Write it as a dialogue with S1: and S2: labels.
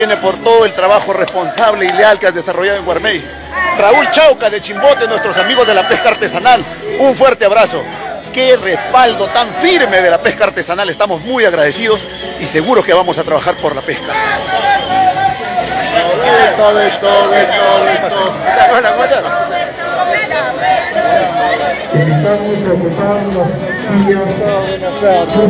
S1: Tiene por todo el trabajo responsable y leal que has desarrollado en Guarmey. Raúl Chauca de Chimbote, nuestros amigos de la pesca artesanal, un fuerte abrazo. Qué respaldo tan firme de la pesca artesanal, estamos muy agradecidos y seguros que vamos a trabajar por la pesca.
S2: Invitamos a ocupar las sillas.